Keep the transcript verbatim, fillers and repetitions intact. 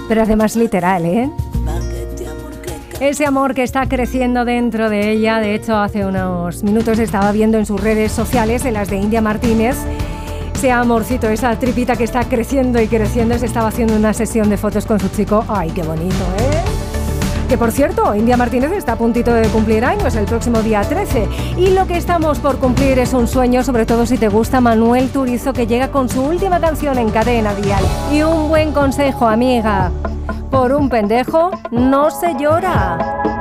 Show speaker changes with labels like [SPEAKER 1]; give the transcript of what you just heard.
[SPEAKER 1] pero además literal, ¿eh? Ese amor que está creciendo dentro de ella. De hecho, hace unos minutos estaba viendo en sus redes sociales, en las de India Martínez, ese amorcito, esa tripita que está creciendo y creciendo. Se estaba haciendo una sesión de fotos con su chico. ¡Ay, qué bonito, eh! Que por cierto, India Martínez está a puntito de cumplir años, el próximo día trece. Y lo que estamos por cumplir es un sueño, sobre todo si te gusta Manuel Turizo, que llega con su última canción en Cadena Dial. Y un buen consejo, amiga: por un pendejo no se llora.